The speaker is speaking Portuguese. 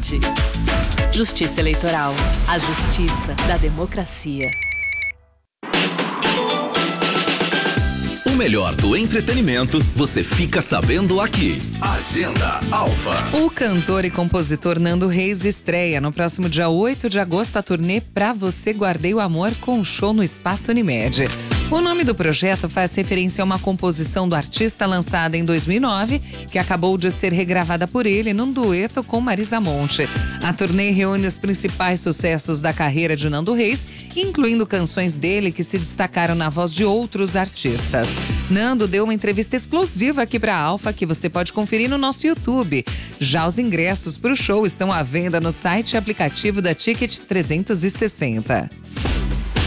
Verde. Justiça Eleitoral. A justiça da democracia. O melhor do entretenimento você fica sabendo aqui. Agenda Alfa. O cantor e compositor Nando Reis estreia no próximo dia 8 de agosto a turnê Pra Você Guardei o Amor com um show no Espaço Unimed. O nome do projeto faz referência a uma composição do artista lançada em 2009, que acabou de ser regravada por ele num dueto com Marisa Monte. A turnê reúne os principais sucessos da carreira de Nando Reis, incluindo canções dele que se destacaram na voz de outros artistas. Nando deu uma entrevista exclusiva aqui para a Alfa, que você pode conferir no nosso YouTube. Já os ingressos para o show estão à venda no site e aplicativo da Ticket 360.